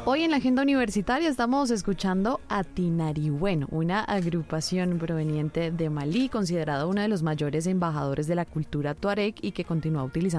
Hoy en la agenda universitaria estamos escuchando a Tinariwen, una agrupación proveniente de Malí, considerada uno de los mayores embajadores de la cultura tuareg y que continúa utilizando